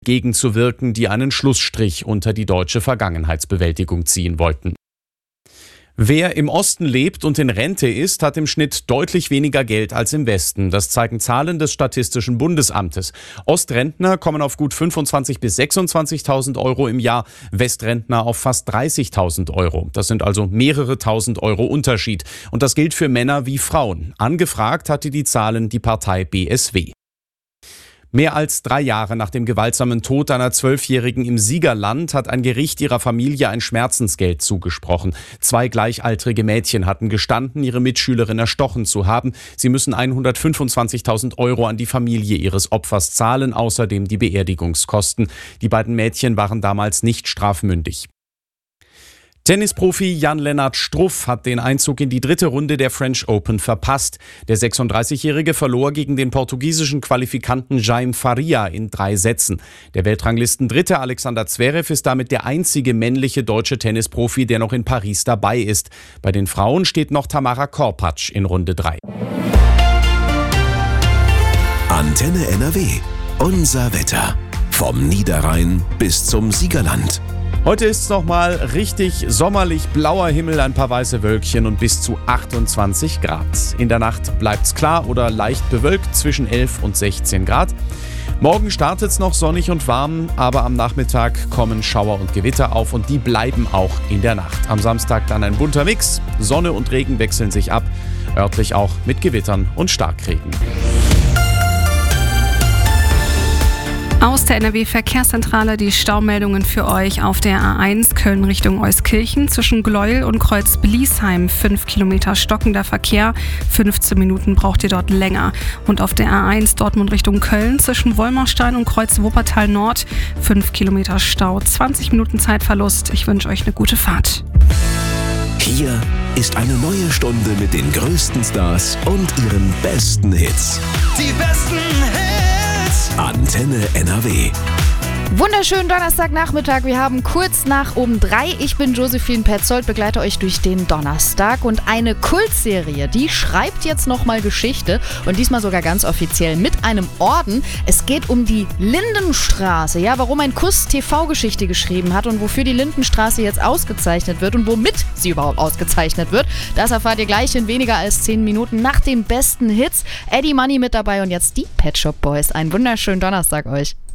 gegenzuwirken, die einen Schlussstrich unter die deutsche Vergangenheitsbewältigung ziehen wollten. Wer im Osten lebt und in Rente ist, hat im Schnitt deutlich weniger Geld als im Westen. Das zeigen Zahlen des Statistischen Bundesamtes. Ostrentner kommen auf gut 25.000 bis 26.000 Euro im Jahr, Westrentner auf fast 30.000 Euro. Das sind also mehrere tausend Euro Unterschied. Und das gilt für Männer wie Frauen. Angefragt hatte die Zahlen die Partei BSW. Mehr als 3 Jahre nach dem gewaltsamen Tod einer 12-Jährigen im Siegerland hat ein Gericht ihrer Familie ein Schmerzensgeld zugesprochen. 2 gleichaltrige Mädchen hatten gestanden, ihre Mitschülerin erstochen zu haben. Sie müssen 125.000 Euro an die Familie ihres Opfers zahlen, außerdem die Beerdigungskosten. Die beiden Mädchen waren damals nicht strafmündig. Tennisprofi Jan-Lennart Struff hat den Einzug in die 3. Runde der French Open verpasst. Der 36-Jährige verlor gegen den portugiesischen Qualifikanten Jaime Faria in 3 Sätzen. Der Weltranglisten-Dritte Alexander Zverev ist damit der einzige männliche deutsche Tennisprofi, der noch in Paris dabei ist. Bei den Frauen steht noch Tamara Korpatsch in Runde 3. Antenne NRW. Unser Wetter. Vom Niederrhein bis zum Siegerland. Heute ist es nochmal richtig sommerlich, blauer Himmel, ein paar weiße Wölkchen und bis zu 28 Grad. In der Nacht bleibt es klar oder leicht bewölkt zwischen 11 und 16 Grad. Morgen startet es noch sonnig und warm, aber am Nachmittag kommen Schauer und Gewitter auf und die bleiben auch in der Nacht. Am Samstag dann ein bunter Mix, Sonne und Regen wechseln sich ab, örtlich auch mit Gewittern und Starkregen. Aus der NRW-Verkehrszentrale die Staumeldungen für euch auf der A1 Köln Richtung Euskirchen zwischen Gleuel und Kreuz-Bliesheim. 5 Kilometer stockender Verkehr, 15 Minuten braucht ihr dort länger. Und auf der A1 Dortmund Richtung Köln zwischen Wolmerstein und Kreuz-Wuppertal Nord 5 Kilometer Stau, 20 Minuten Zeitverlust. Ich wünsche euch eine gute Fahrt. Hier ist eine neue Stunde mit den größten Stars und ihren besten Hits. Die besten Hits! Antenne NRW. Wunderschönen Donnerstagnachmittag. Wir haben kurz nach um 3. Ich bin Josephine Petzold, begleite euch durch den Donnerstag. Und eine Kultserie, die schreibt jetzt nochmal Geschichte. Und diesmal sogar ganz offiziell mit einem Orden. Es geht um die Lindenstraße. Ja, warum ein Kuss TV-Geschichte geschrieben hat und wofür die Lindenstraße jetzt ausgezeichnet wird und womit sie überhaupt ausgezeichnet wird. Das erfahrt ihr gleich in weniger als 10 Minuten nach den besten Hits. Eddie Money mit dabei und jetzt die Pet Shop Boys. Einen wunderschönen Donnerstag euch.